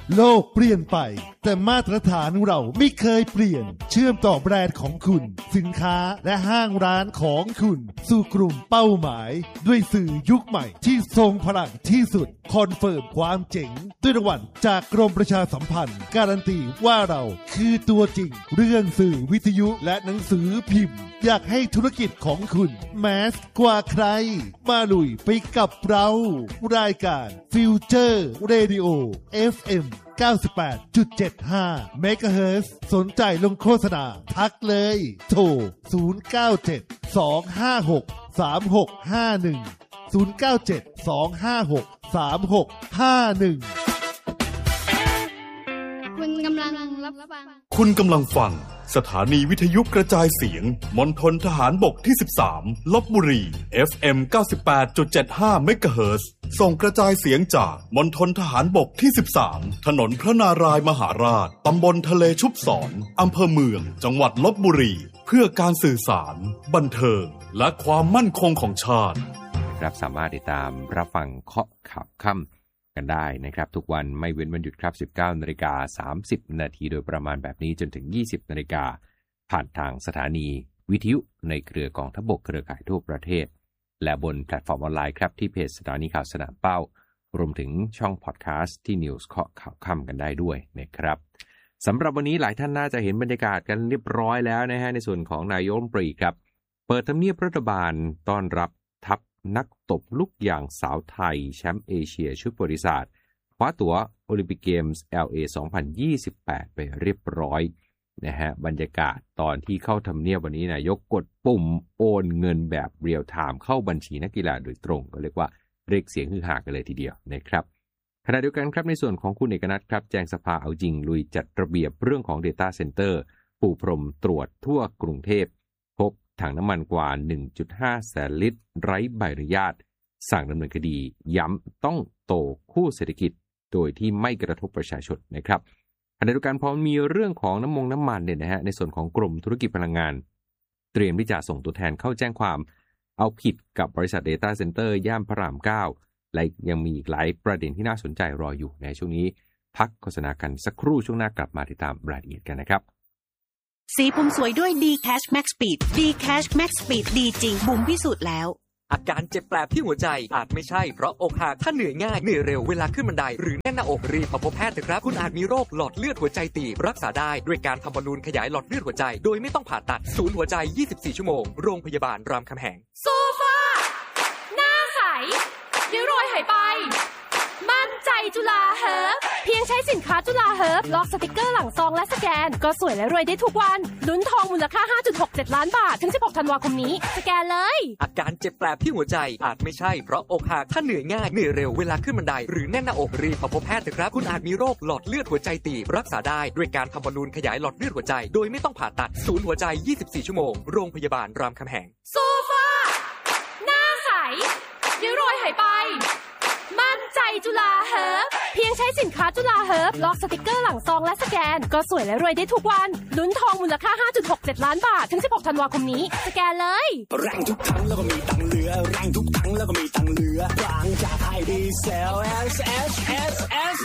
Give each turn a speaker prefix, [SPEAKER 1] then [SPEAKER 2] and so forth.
[SPEAKER 1] โลกเปลี่ยนไปแต่มาตรฐานเราไม่เคยเปลี่ยนเชื่อมต่อแบรนด์ของคุณสินค้าและห้างร้านของคุณสู่กลุ่มเป้าหมายด้วยสื่อยุคใหม่ที่ทรงพลังที่สุดคอนเฟิร์มความเจ๋งด้วยรางวัลจากกรมประชาสัมพันธ์การันตีว่าเราคือตัวจริงเรื่องสื่อวิทยุและหนังสือพิมพ์อยากให้ธุรกิจของคุณแมสกว่าใครมาลุยไปกับเรารายการฟิวเจอร์เรดิโอ FM 98.75 เมกะเฮิรตซ์สนใจลงโฆษณาทักเลยโทร097 256 3651 097 256 3651
[SPEAKER 2] คุณกำลังฟังสถานีวิทยุกระจายเสียงมณฑลทหารบกที่13ลพบุรี FM 98.75 เมกะเฮิรตซ์ส่งกระจายเสียงจากมณฑลทหารบกที่13ถนนพระนารายมหาราชตำบลทะเลชุบศรอำเภอเมืองจังหวัดลพบุรีเพื่อการสื่อสารบันเทิงและความมั่นคงของชาติ
[SPEAKER 3] ครับสามารถติดตามรับฟังเคาะข่าวค่ำกันได้นะครับทุกวันไม่เว้นวันหยุดครับ 19:30 นาทีโดยประมาณแบบนี้จนถึง 20 นาฬิกาผ่านทางสถานีวิทยุในเครือกองทัพบกเครือข่ายทั่วประเทศและบนแพลตฟอร์มออนไลน์ครับที่เพจสถานีข่าวสนามเป้ารวมถึงช่องพอดแคสต์ที่ News เคาะข่าวค่ำกันได้ด้วยนะครับสำหรับวันนี้หลายท่านน่าจะเห็นบรรยากาศกันเรียบร้อยแล้วนะฮะในส่วนของนายกรัฐมนตรีครับเปิดทำเนียบรัฐบาลต้อนรับทัพนักตบลูกยางสาวไทยแชมป์เอเชียชุดประวัติศาสตร์คว้าตั๋วโอลิมปิกเกมส์ LA 2028 ไปเรียบร้อยนะฮะบรรยากาศตอนที่เข้าทำเนียบวันนี้นายกกดปุ่มโอนเงินแบบเรียลไทม์เข้าบัญชีนักกีฬาโดยตรงก็เรียกว่าเรียกเสียงฮือฮากันเลยทีเดียวนะครับขณะเดียวกันครับในส่วนของคุณเอกนัทครับแจ้งสภาเอาจริงลุยจัดระเบียบเรื่องของ Data Center ปูพรมตรวจทั่วกรุงเทพพบถังน้ำมันกว่า 1.5 แสนลิตรไร้ใบอนุญาตสั่งดำเนินคดีย้ำต้องโตคู่เศรษฐกิจโดยที่ไม่กระทบประชาชนนะครับขณะเดียวกันพอมีเรื่องของน้ำมันเนี่ยนะฮะในส่วนของกรมธุรกิจพลังงานเตรียมที่จะส่งตัวแทนเข้าแจ้งความเอาผิดกับบริษัท Data Center ย่านพระราม 9และยังมีอีกหลายประเด็นที่น่าสนใจรออยู่ในช่วงนี้พักโฆษณากันสักครู่ช่วงหน้ากลับมาติดตามรายละเอียดกันนะครับ
[SPEAKER 4] สีผมสวยด้วย D-Cash Max Speed D-Cash Max Speed ดีจริงบุ๋มพิสูจน์แล้ว
[SPEAKER 5] อาการเจ็บแปลบที่หัวใจอาจไม่ใช่เพราะอกหักถ้าเหนื่อยง่ายเหนื่อยเร็วเวลาขึ้นบันไดหรือแน่นหน้าอกรีบมาพบแพทย์เถอะครับคุณอาจมีโรคหลอดเลือดหัวใจตีบรักษาได้ด้วยการทำบอลลูนขยายหลอดเลือดหัวใจโดยไม่ต้องผ่าตัดศูนย์หัวใจ24ชั่วโมงโรงพยาบาลรามคำแหง
[SPEAKER 6] โซฟาหน้าใสริ้วรอยหายไปมั่นใจจุฬาเฮิร์บเพียงใช้สินค้าจุฬาเฮิร์บลอกสติกเกอร์หลังซองและสแกนก็สวยและรวยได้ทุกวันลุ้นทองมูลค่า 5.67 ล้านบาทถึง16ธันวาคมนี้สแกนเลย
[SPEAKER 5] อาการเจ็บแปลบที่หัวใจอาจไม่ใช่เพราะอกหักถ้าเหนื่อยง่ายเหนื่อยเร็วเวลาขึ้นบันไดหรือแน่นหน้าอกรีบมาพบแพทย์เถอะครับคุณอาจมีโรคหลอดเลือดหัวใจตีบรักษาได้ด้วยการทำบอลลูนขยายหลอดเลือดหัวใจโดยไม่ต้องผ่าตัดศูนย์หัวใจ24ชั่วโมงโรงพยาบาลรามคำแหง
[SPEAKER 6] โซฟาหน้าใสริ้วรอยหายไปมั่นใจจุฬาเฮิร์บเพียงใช้สินค้าจุฬาเฮิร์บลอกสติกเกอร์หลังซองและสแกนก็สวยและรวยได้ทุกวันลุ้นทองมูลค่า 5.67 ล้านบาทถึง16ธันวาคมนี้สแกนเลย
[SPEAKER 7] แรงทุกครั้งแล้วก็มีตังเหลือแรงทุกครั้งแล้วก็มีตังเหลือบางจากไทยดีเซล S